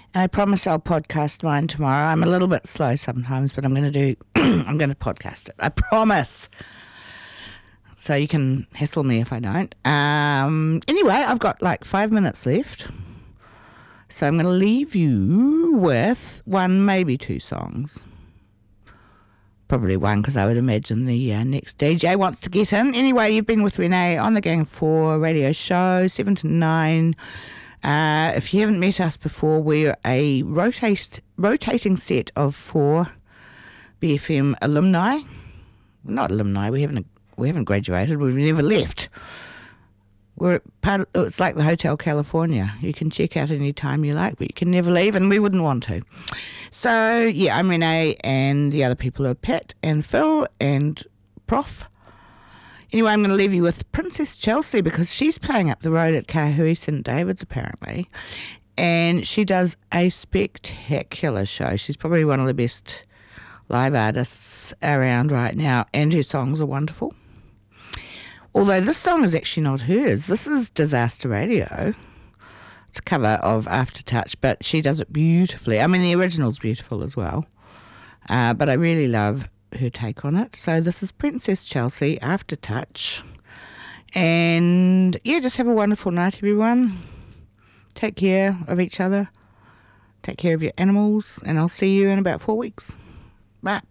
And I promise I'll podcast mine tomorrow. I'm a little bit slow sometimes, but I'm going to podcast it. I promise. So you can hassle me if I don't. Anyway, I've got like 5 minutes left. So I'm going to leave you with one, maybe two songs. Probably one, because I would imagine the next DJ wants to get in. Anyway, you've been with Renee on the Gang 4 radio show, 7 to 9. If you haven't met us before, we're a rotating set of 4 BFM alumni. Not alumni, we haven't graduated, we've never left. We're part of, it's like the Hotel California. You can check out any time you like, but you can never leave, and we wouldn't want to. So, yeah, I'm Renee, and the other people are Pat and Phil and Prof. Anyway, I'm going to leave you with Princess Chelsea, because she's playing up the road at Kahui St David's, apparently, and she does a spectacular show. She's probably one of the best live artists around right now, and her songs are wonderful. Although this song is actually not hers. This is Disaster Radio. It's a cover of Aftertouch, but she does it beautifully. I mean, the original's beautiful as well. But I really love her take on it. So this is Princess Chelsea, Aftertouch. And, yeah, just have a wonderful night, everyone. Take care of each other. Take care of your animals. And I'll see you in about 4 weeks. Bye.